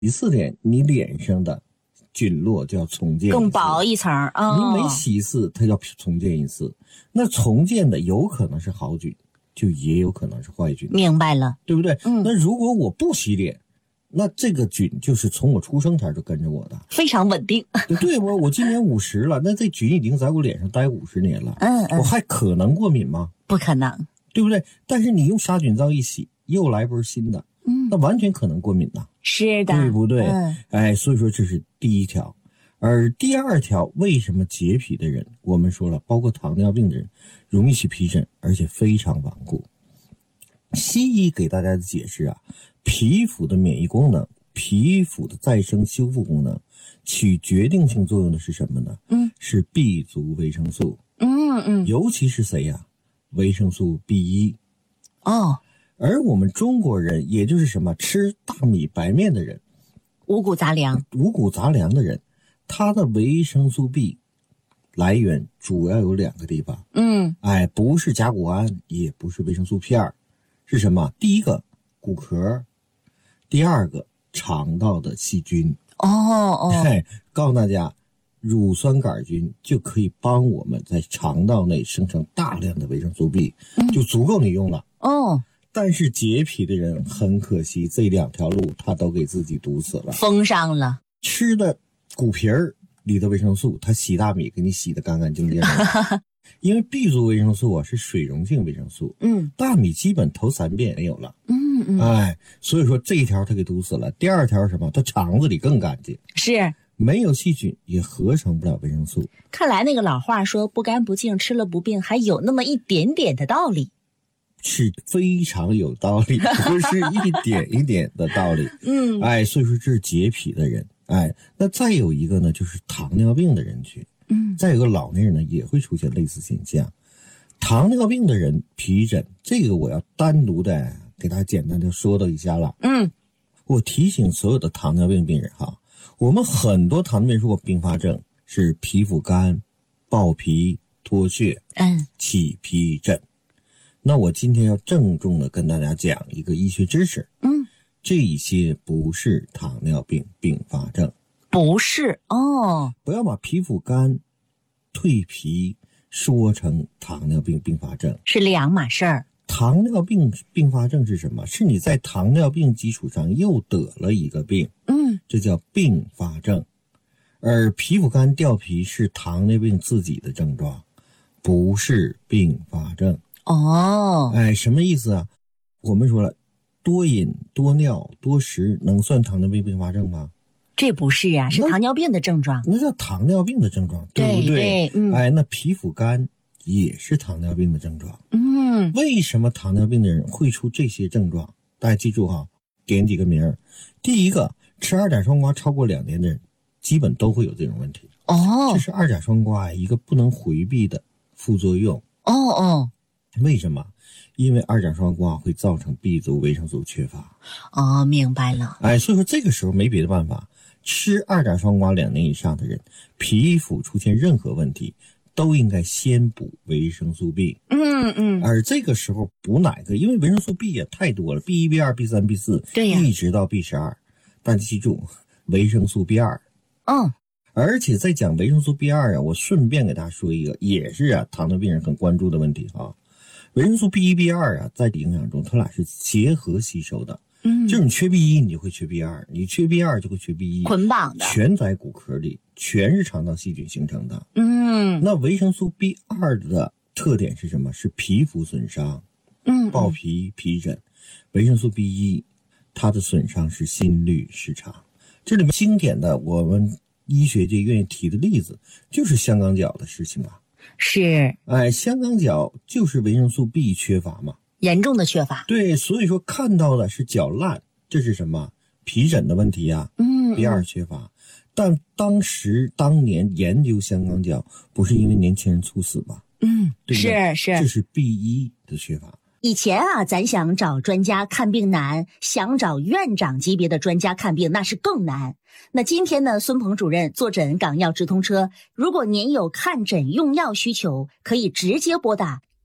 洗4天，你脸上的菌落就要重建更薄一层你每洗一次，它要重建一次。那重建的有可能是好菌，就也有可能是坏菌。 明白了， 对不对？那如果我不洗脸，那这个菌就是从我出生前就跟着我的， 非常稳定。 对，我今年50了，那这菌已经在我脸上待50年了，我还可能过敏吗？ 不可能， 对不对？但是你用杀菌皂一洗，又来波新的，那完全可能过敏呐， 是的， 对不对？所以说这是第一条。而第二条，为什么洁癖的人，我们说了，包括糖尿病的人，容易起皮疹，而且非常顽固。西医给大家的解释啊，皮肤的免疫功能、皮肤的再生修复功能，起决定性作用的是什么呢？是 B 族维生素。尤其是谁呀？维生素 B1。而我们中国人，也就是什么吃大米白面的人， 五谷杂粮的人，他的维生素 B 来主要有2个地方。不是甲钴胺，也不是维生素片，是什么？第一个骨壳，第二个肠道的细菌。告诉大家，乳酸杆菌就可以帮我们在肠道内生成大量的维生素 B，就足够你用了。但是洁癖的人很可惜，这2条路他都给自己堵死了， 封上了。 吃的骨皮儿里的维生素，他洗大米给你洗得干干净净的。因为 B 族维生素啊是水溶性维生素，大米基本头3遍没有了，所以说这一条他给堵死了。第二条是什么？他肠子里更干净， 是没有细菌也合成不了维生素。 看来那个老话说不干不净吃了不病，还有那么一点点的道理， 是非常有道理，不是一点一点的道理。所以说这是洁癖的人。那再有一个呢，就是糖尿病的人群。再有个老年人呢，也会出现类似现象。糖尿病的人皮疹，这个我要单独的给大家简单的说到一下了。我提醒所有的糖尿病病人哈，我们很多糖尿病如果并发症是皮肤干、爆皮、脱屑、起皮疹。那我今天要郑重的跟大家讲一个医学知识，这些不是糖尿病并发症。 不是不要把皮肤干、蜕皮说成糖尿病并发症， 是两码事儿。 糖尿病并发症是什么？是你在糖尿病基础上又得了一个病，这叫并发症。而皮肤干掉皮是糖尿病自己的症状，不是并发症。什么意思啊？我们说了，多饮、多尿、多食能算糖尿病并发症吗？ 这不是啊，是糖尿病的症状。 那叫糖尿病的症状，对不对？那皮肤干也是糖尿病的症状。为什么糖尿病的人会出这些症状？大家记住哈，点几个名儿。第一个，吃二甲双胍超过2年的人，基本都会有这种问题。这是二甲双胍一个不能回避的副作用。为什么？因为二甲双胍会造成 B 族维生素缺乏。 明白了。 所以说这个时候没别的办法，吃二甲双胍2年以上的人，皮肤出现任何问题，都应该先补维生素 B。而这个时候补哪个？因为维生素 B 也太多了 ，B1、B2、B3、B4， 对呀， 一直到 B12。但记住，维生素 B2。而且在讲维生素 B2啊，我顺便给大家说一个，也是糖尿病人很关注的问题啊。维生素 B1、B2啊，在营养中它俩是结合吸收的。就是你缺 B1，你就会缺 B2，你缺 B2就会缺 B1， 捆绑的， 全在骨壳里，全是肠道细菌形成的。那维生素 B2的特点是什么？是皮肤损伤，爆皮、皮疹。维生素 B1，它的损伤是心律失常。这里面经典的我们医学界愿意提的例子，就是香港脚的事情啊。 是， 香港脚就是维生素 B 缺乏嘛， 严重的缺乏。 对，所以说看到的是脚烂，这是什么？皮疹的问题呀。B2缺乏。但当年研究香港脚，不是因为年轻人猝死吗？对不对？是，这是 B1的缺乏。 以前啊，咱想找专家看病难，想找院长级别的专家看病那是更难。那今天呢，孙鹏主任坐诊港药直通车，如果您有看诊用药需求，可以直接拨打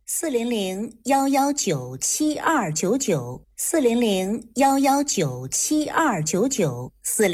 400-119-7299，400-119-7299，4。